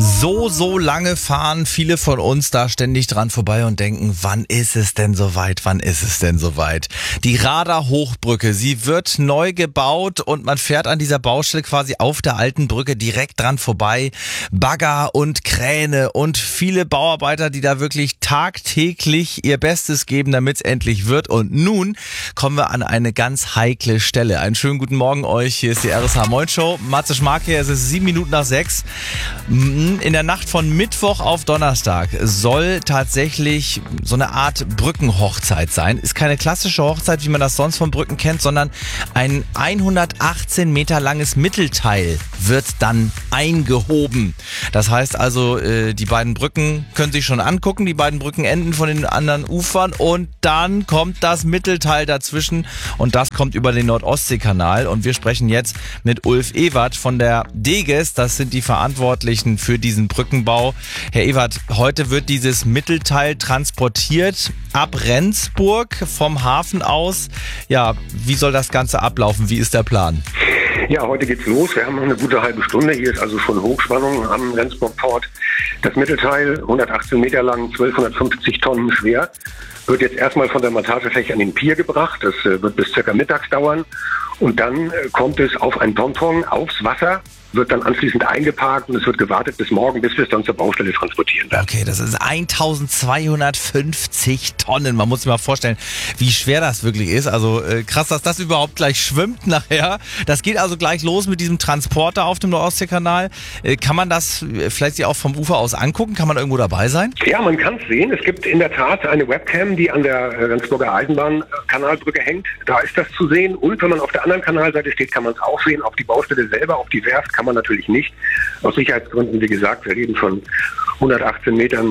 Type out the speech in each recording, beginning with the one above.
So lange fahren viele von uns da ständig dran vorbei und denken, wann ist es denn soweit? Die Rader Hochbrücke, sie wird neu gebaut und man fährt an dieser Baustelle quasi auf der alten Brücke direkt dran vorbei. Bagger und Kräne und viele Bauarbeiter, die da wirklich tagtäglich ihr Bestes geben, damit es endlich wird. Und nun kommen wir an eine ganz heikle Stelle. Einen schönen guten Morgen euch, hier ist die RSH Moin Show. Matze Schmark hier, es ist 7 Minuten nach 6. In der Nacht von Mittwoch auf Donnerstag soll tatsächlich so eine Art Brückenhochzeit sein. Ist keine klassische Hochzeit, wie man das sonst von Brücken kennt, sondern ein 118 Meter langes Mittelteil wird dann eingehoben. Das heißt also, die beiden Brücken können sich schon angucken, die beiden Brückenenden von den anderen Ufern und dann kommt das Mittelteil dazwischen und das kommt über den Nord-Ostsee-Kanal und wir sprechen jetzt mit Ulf Ewert von der DGES, das sind die Verantwortlichen für diesen Brückenbau. Herr Ewert, heute wird dieses Mittelteil transportiert ab Rendsburg vom Hafen aus. Ja, wie soll das Ganze ablaufen? Wie ist der Plan? Ja, heute geht's los. Wir haben noch eine gute halbe Stunde. Hier ist also schon Hochspannung am Rendsburg-Port. Das Mittelteil, 118 Meter lang, 1250 Tonnen schwer, wird jetzt erstmal von der Montagefläche an den Pier gebracht. Das wird bis circa mittags dauern. Und dann kommt es auf ein Ponton, aufs Wasser, wird dann anschließend eingeparkt und es wird gewartet bis morgen, bis wir es dann zur Baustelle transportieren werden. Okay, das ist 1250 Tonnen. Man muss sich mal vorstellen, wie schwer das wirklich ist. Also krass, dass das überhaupt gleich schwimmt nachher. Das geht also gleich los mit diesem Transporter auf dem Nord-Ostsee-Kanal. Kann man das vielleicht sich auch vom Ufer aus angucken? Kann man irgendwo dabei sein? Ja, man kann es sehen. Es gibt in der Tat eine Webcam, die an der Rendsburger Eisenbahnkanalbrücke hängt. Da ist das zu sehen. Und wenn man auf der anderen Kanalseite steht, kann man es auch sehen. Auf die Baustelle selber, auf die Werft kann man natürlich nicht. Aus Sicherheitsgründen, wie gesagt, wir reden von 118 Metern,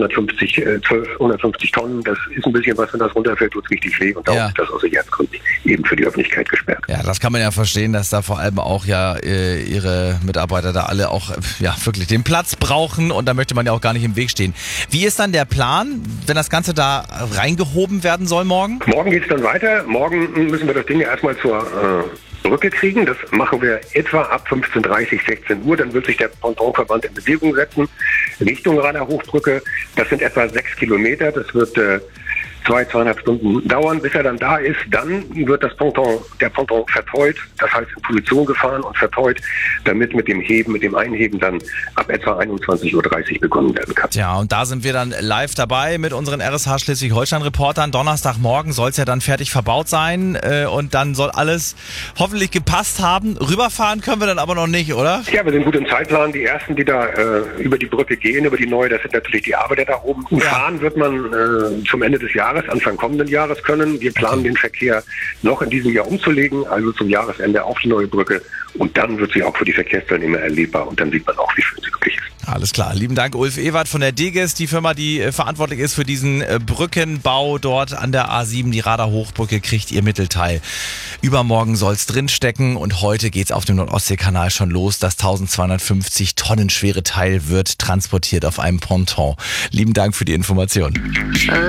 1250 Tonnen. Das ist ein bisschen was, wenn das runterfällt, tut es richtig weh. Und darum ist das aus Sicherheitsgründen eben für die Öffentlichkeit gesperrt. Ja, das kann man ja verstehen, dass da vor allem auch ja ihre Mitarbeiter da alle auch wirklich den Platz brauchen und da möchte man ja auch gar nicht im Weg stehen. Wie ist dann der Plan, wenn das Ganze da reingehoben werden soll morgen? Morgen geht es dann weiter. Morgen müssen wir das Ding ja erstmal zur Brücke kriegen. Das machen wir etwa ab 15:30, 16 Uhr. Dann wird sich der Pontonverband in Bewegung setzen Richtung Rader Hochbrücke. Das sind etwa 6 Kilometer. Das wird 2,5 Stunden dauern, bis er dann da ist. Dann wird der Ponton verteut, das heißt in Position gefahren und verteut, damit mit dem Einheben dann ab etwa 21:30 Uhr begonnen werden kann. Ja, und da sind wir dann live dabei mit unseren RSH Schleswig-Holstein-Reportern. Donnerstagmorgen soll es ja dann fertig verbaut sein und dann soll alles hoffentlich gepasst haben. Rüberfahren können wir dann aber noch nicht, oder? Ja, wir sind gut im Zeitplan. Die ersten, die da über die Brücke gehen, über die neue, das sind natürlich die Arbeiter da oben. Und fahren wird man zum Ende des Jahres, Anfang kommenden Jahres können. Wir planen den Verkehr noch in diesem Jahr umzulegen, also zum Jahresende auf die neue Brücke. Und dann wird sie auch für die Verkehrsteilnehmer erlebbar und dann sieht man auch, wie schön sie wirklich ist. Alles klar. Lieben Dank, Ulf Ewert von der DGES, die Firma, die verantwortlich ist für diesen Brückenbau dort an der A7. Die Rader Hochbrücke kriegt ihr Mittelteil. Übermorgen soll es drinstecken und heute geht's auf dem Nord-Ostsee-Kanal schon los. Das 1250 Tonnen schwere Teil wird transportiert auf einem Ponton. Lieben Dank für die Information.